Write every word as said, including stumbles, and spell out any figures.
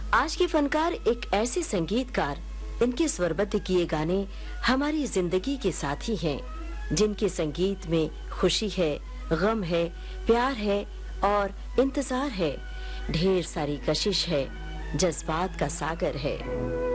आज के फनकार एक ऐसे संगीतकार, इनके स्वरबद्ध किए गाने हमारी जिंदगी के साथी हैं, जिनके संगीत में खुशी है, गम है, प्यार है और इंतजार है, ढेर सारी कशिश है, जज्बात का सागर है।